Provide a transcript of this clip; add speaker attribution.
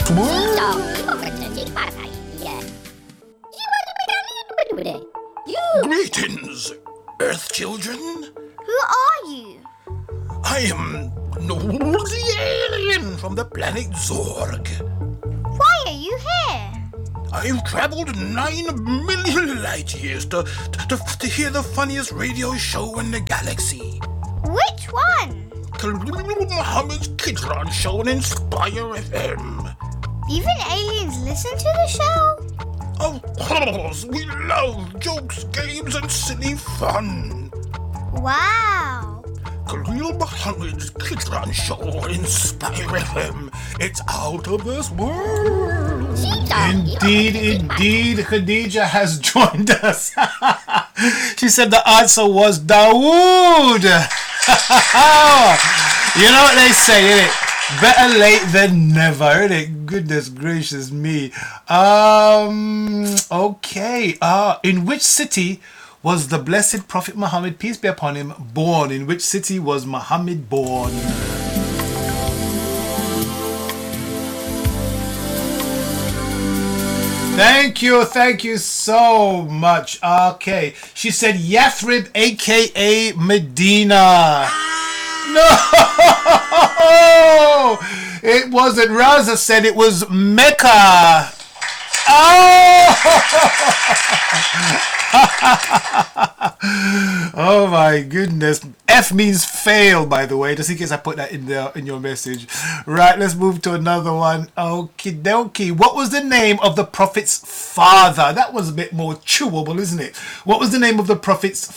Speaker 1: Greetings, Earth children.
Speaker 2: Who are you?
Speaker 1: I am the alien from the planet Zorg.
Speaker 2: Why are you here?
Speaker 1: I've traveled 9 million light years to hear the funniest radio show in the galaxy.
Speaker 2: Which one?
Speaker 1: Khalil Muhammad's Kidron show on Inspire FM.
Speaker 2: Even aliens listen to the show?
Speaker 1: Of course, we love jokes, games, and silly fun.
Speaker 2: Wow.
Speaker 1: Khalil Muhammad's Kidron show on Inspire FM. It's out of this world.
Speaker 3: Indeed, Khadija has joined us. She said the answer was Dawood. You know what they say, innit? Better late than never, innit? Goodness gracious me. Okay. In which city was the blessed Prophet Muhammad, peace be upon him, born? In which city was Muhammad born? Thank you so much. Okay, she said Yathrib, aka Medina. No, it wasn't. Raza said it was Mecca. Oh my goodness. F means fail, by the way, just in case I put that in there in your message. Right, let's move to another one. Okie dokie. What was the name of the Prophet's father? That was a bit more chewable, isn't it? What was the name of the Prophet's